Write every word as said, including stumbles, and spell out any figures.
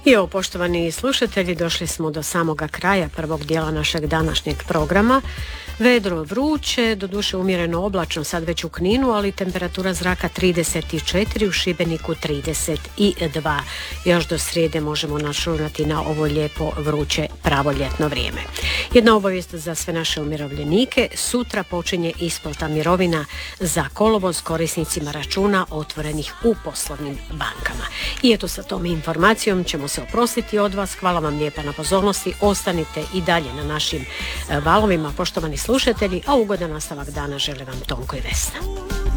I ovo, poštovani slušatelji, došli smo do samoga kraja prvog dijela našeg današnjeg programa. Vedro, vruće, doduše umjereno oblačno sad već u Kninu, ali temperatura zraka trideset četiri, u Šibeniku trideset dva. Još do srijede možemo računati na ovo lijepo vruće pravoljetno vrijeme. Jedna obavijest za sve naše umirovljenike: sutra počinje isplata mirovina za kolovoz korisnicima računa otvorenih u poslovnim bankama. I eto, sa tom informacijom ćemo se oprostiti od vas. Hvala vam lijepa na pozornosti. Ostanite i dalje na našim valovima, poštovani slušatelji, a ugodan nastavak dana žele vam Tonko i Vesna.